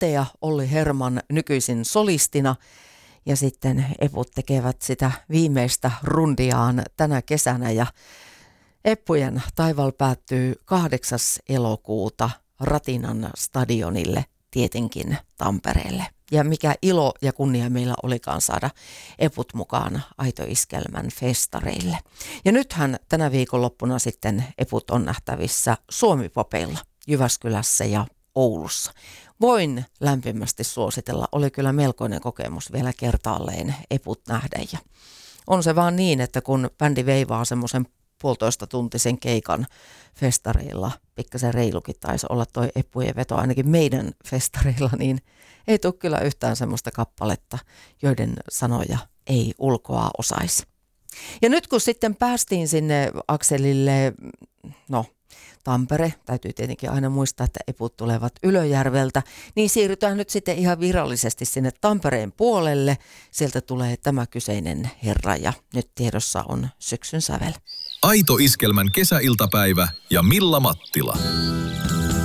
Atte ja Olli Herman nykyisin solistina. Ja sitten Eput tekevät sitä viimeistä rundiaan tänä kesänä ja Eppujen taival päättyy 8. elokuuta Ratinan stadionille, tietenkin Tampereelle. Ja mikä ilo ja kunnia meillä olikaan saada Eput mukaan Aito Iskelmän festareille. Ja nythän tänä viikonloppuna sitten Eput on nähtävissä Suomi-popeilla Jyväskylässä ja Oulussa. Voin lämpimästi suositella, oli kyllä melkoinen kokemus vielä kertaalleen Eput nähdä. Ja on se vaan niin, että kun bändi veivaa semmoisen 1,5-tuntisen keikan festareilla, pikkasen reilukin taisi olla toi Eppujen veto ainakin meidän festareilla, niin ei tule kyllä yhtään semmoista kappaletta, joiden sanoja ei ulkoa osaisi. Ja nyt kun sitten päästiin sinne akselille, Tampere, täytyy tietenkin aina muistaa, että Eput tulevat Ylöjärveltä, niin siirrytään nyt sitten ihan virallisesti sinne Tampereen puolelle. Sieltä tulee tämä kyseinen herra ja nyt tiedossa on syksyn sävel. Aito Iskelmän kesäiltapäivä ja Milla Mattila.